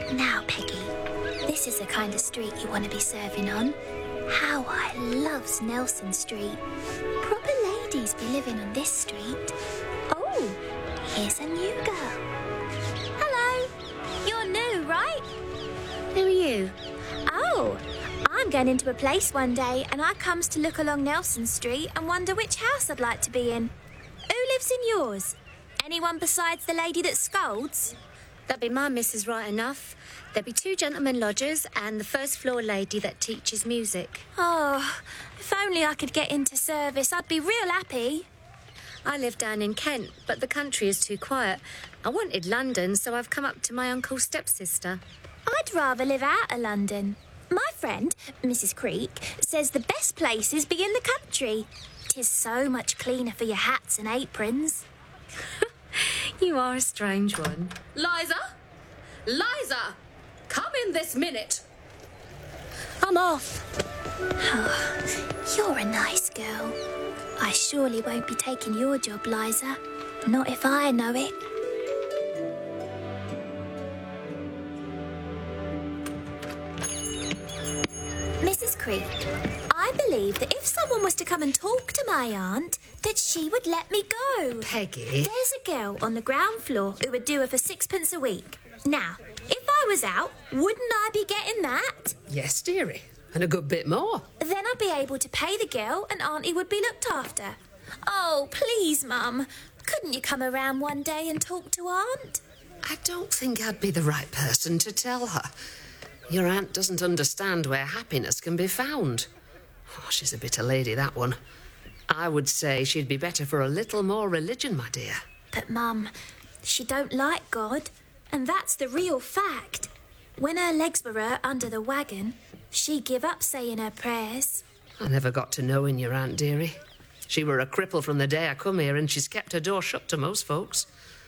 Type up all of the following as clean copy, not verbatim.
Now, Peggy, this is the kind of street you want to be serving on. How I loves Nelson Street. Proper ladies be living on this street. Oh, here's a new girl. Hello. You're new, right? Who are you? Oh, I'm going into a place one day and I comes to look along Nelson Street and wonder which house I'd like to be in. Who lives in yours? Anyone besides the lady that scolds? That'd be my missus right enough. There'd be 2 gentlemen lodgers and the first floor lady that teaches music. Oh, if only I could get into service, I'd be real happy. I live down in Kent, but the country is too quiet. I wanted London, so I've come up to my uncle's stepsister. I'd rather live out of London. My friend, Mrs. Creek, says the best places be in the country. 'Tis so much cleaner for your hats and aprons. You are a strange one. Liza! Liza! Come in this minute. I'm off. Oh, you're a nice girl. I surely won't be taking your job, Liza. Not if I know it. Mrs. Creek, I believe that if someone was to come and talk to my aunt, that she would let me go. Peggy. There's a girl on the ground floor who would do her for 6p a week. Now, if I was out, wouldn't I be getting that? Yes, dearie. And a good bit more. Then I'd be able to pay the girl and Auntie would be looked after. Oh, please, Mum. Couldn't you come around one day and talk to Aunt? I don't think I'd be the right person to tell her. Your aunt doesn't understand where happiness can be found. Oh, she's a bitter lady, that one. I would say she'd be better for a little more religion, my dear. But, Mum, she don't like God, and that's the real fact. When her legs were hurt under the wagon, she give up saying her prayers. I never got to knowing your aunt, dearie. She were a cripple from the day I come here, and she's kept her door shut to most folks.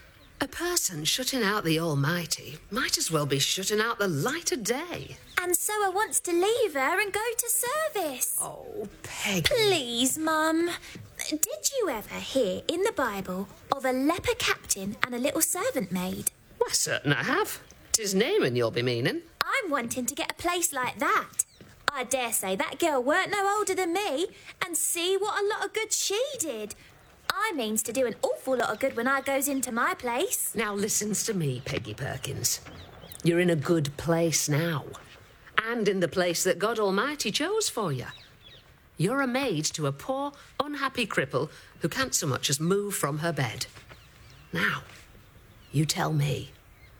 A person shutting out the Almighty might as well be shutting out the light of day. And so I wants to leave her and go to service. Oh, Peggy. Please, Mum. Did you ever hear in the Bible of a leper captain and a little servant maid? Why, certain I have. 'Tis Naaman you'll be meaning. I'm wanting to get a place like that. I dare say that girl weren't no older than me, and see what a lot of good she did. I means to do an awful lot of good when I goes into my place. Now listens to me, Peggy Perkins. You're in a good place now. And in the place that God Almighty chose for you. You're a maid to a poor, unhappy cripple who can't so much as move from her bed. Now, you tell me,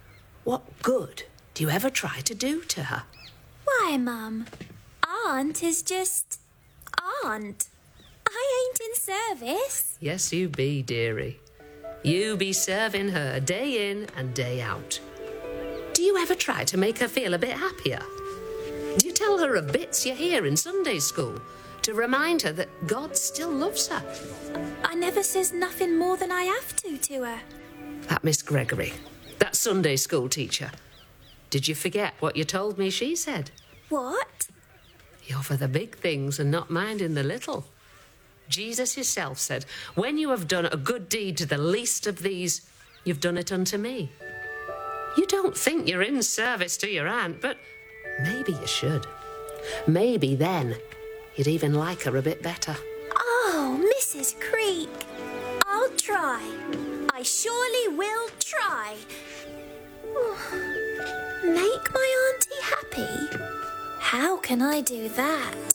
what good do you ever try to do to her? Why, Mum, Aunt is just Aunt. I ain't in service. Yes, you be, dearie. You be serving her day in and day out. Do you ever try to make her feel a bit happier? Do you tell her of bits you hear in Sunday school to remind her that God still loves her? I never says nothing more than I have to her. That Miss Gregory, that Sunday school teacher. Did you forget what you told me she said? What? You're for the big things and not minding the little. Jesus himself said, when you have done a good deed to the least of these, you've done it unto me. You don't think you're in service to your aunt, but maybe you should. Maybe then you'd even like her a bit better. Oh, Mrs. Creek, I'll try. I surely will try. Make my auntie happy? How can I do that?